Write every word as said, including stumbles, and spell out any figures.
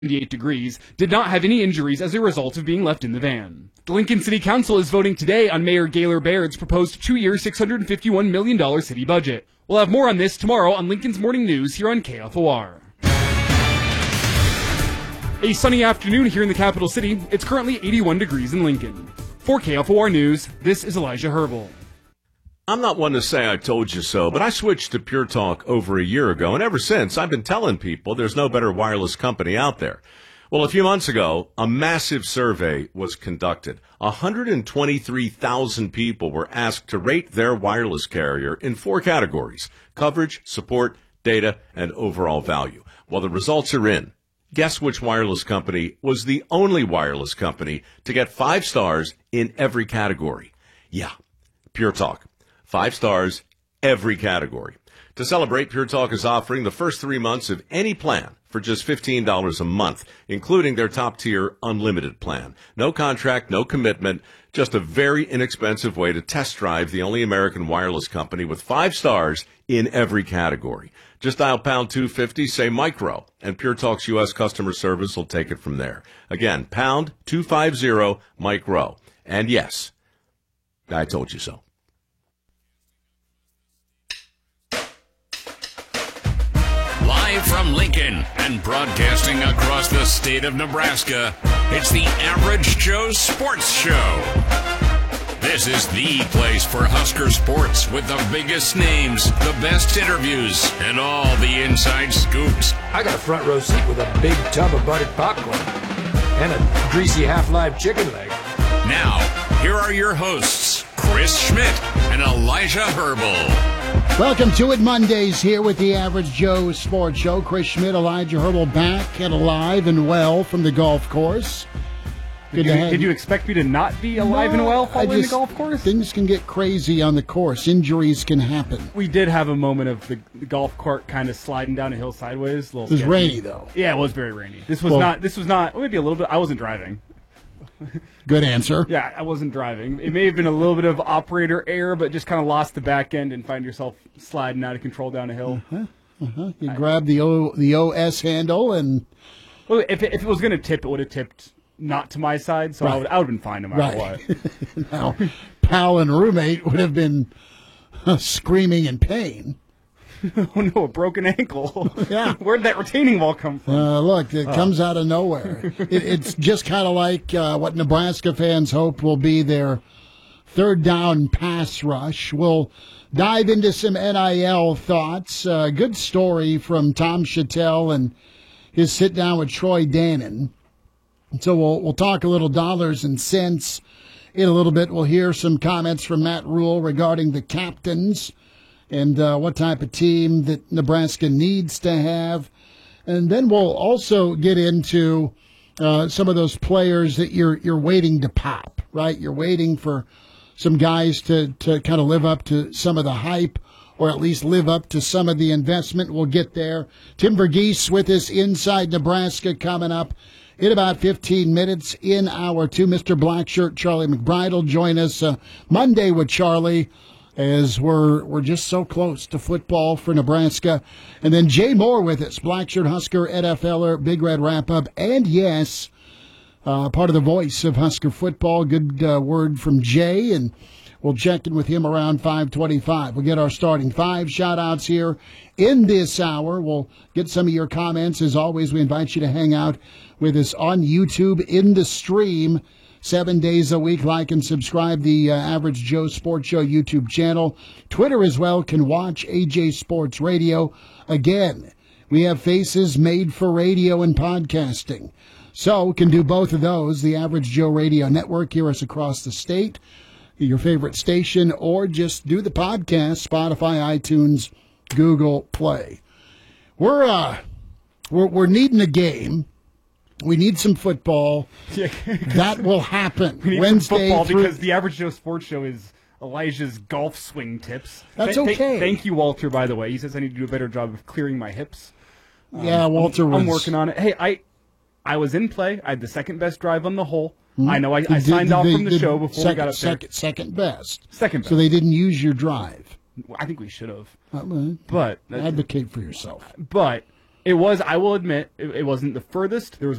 seventy-eight degrees, did not have any injuries as a result of being left in the van. The Lincoln City Council is voting today on Mayor Gaylor Baird's proposed two-year six hundred fifty-one million dollars city budget. We'll have more on this tomorrow on Lincoln's Morning News here on K F O R. A sunny afternoon here in the capital city. It's currently eighty-one degrees in Lincoln. For K F O R News, this is Elijah Herbal. I'm not one to say I told you so, but I switched to Pure Talk over a year ago, and ever since, I've been telling people there's no better wireless company out there. Well, a few months ago, a massive survey was conducted. one hundred twenty-three thousand people were asked to rate their wireless carrier in four categories: coverage, support, data, and overall value. Well, the results are in. Guess which wireless company was the only wireless company to get five stars in every category? Yeah, Pure Talk. Five stars, every category. To celebrate, Pure Talk is offering the first three months of any plan for just fifteen dollars a month, including their top-tier unlimited plan. No contract, no commitment, just a very inexpensive way to test drive the only American wireless company with five stars in every category. Just dial pound two fifty, say micro, and Pure Talk's U S customer service will take it from there. Again, pound two fifty, micro. And yes, I told you so. Live from Lincoln and broadcasting across the state of Nebraska, it's the Average Joe Sports Show. This is the place for Husker sports with the biggest names, the best interviews, and all the inside scoops. I got a front row seat with a big tub of buttered popcorn and a greasy half-live chicken leg. Now, here are your hosts, Chris Schmidt and Elijah Herbal. Welcome to it, Mondays here with the Average Joe Sports Show. Chris Schmidt, Elijah Herbal back and alive and well from the golf course. Did you, did you expect me to not be alive no, and well following the golf course? Things can get crazy on the course. Injuries can happen. We did have a moment of the, the golf cart kind of sliding down a hill sideways. A it was sketchy. Rainy, though. Yeah, it was very rainy. This was well, not, this was not, maybe a little bit, I wasn't driving. Good answer. Yeah, I wasn't driving. It may have been a little bit of operator error, but just kind of lost the back end and find yourself sliding out of control down a hill. Uh-huh. Uh-huh. You I, grab the O the O S handle and... Well, if it, if it was going to tip, it would have tipped not to my side, so right. I would I would have been fine no matter right. what. Now, pal and roommate would have been uh, screaming in pain. Oh, no, a broken ankle. Yeah. Where'd that retaining wall come from? Uh, look, it oh. comes out of nowhere. it, it's just kind of like uh, what Nebraska fans hope will be their third down pass rush. We'll dive into some N I L thoughts. Uh, good story from Tom Chattel and his sit-down with Troy Dannon. So we'll, we'll talk a little dollars and cents in a little bit. We'll hear some comments from Matt Rule regarding the captains and uh, what type of team that Nebraska needs to have. And then we'll also get into uh, some of those players that you're you're waiting to pop, right? You're waiting for some guys to, to kind of live up to some of the hype or at least live up to some of the investment. We'll get there. Tim Verghese with us inside Nebraska coming up in about fifteen minutes in hour two. Mister Blackshirt Charlie McBride will join us uh, Monday with Charlie, as we're we're just so close to football for Nebraska. And then Jay Moore with us, Blackshirt Husker, NFLer, Big Red Wrap-Up, and yes, uh, part of the voice of Husker football. Good uh, word from Jay, and we'll check in with him around five twenty-five. We'll get our starting five shout-outs here in this hour. We'll get some of your comments. As always, we invite you to hang out with us on YouTube in the stream. Seven days a week. Like and subscribe the uh, Average Joe Sports Show YouTube channel. Twitter as well. Can watch A J Sports Radio. Again, we have faces made for radio and podcasting. So can do both of those. The Average Joe Radio Network. Hear us across the state. Your favorite station, or just do the podcast. Spotify, iTunes, Google Play. We're uh, we're we're needing a game. We need some football. Yeah. That will happen. We need Wednesday some football through... because the Average Joe Sports Show is Elijah's golf swing tips. That's th- okay. Th- thank you, Walter, by the way. He says I need to do a better job of clearing my hips. Um, yeah, Walter I'm, was... I'm working on it. Hey, I I was in play. I had the second best drive on the hole. Hmm? I know I, I did, signed did off they, from the show before second, we got up there. Second, second best. Second best. So they didn't use your drive. I think we should have. Uh, but advocate for yourself. But It was, I will admit, it, it wasn't the furthest. There was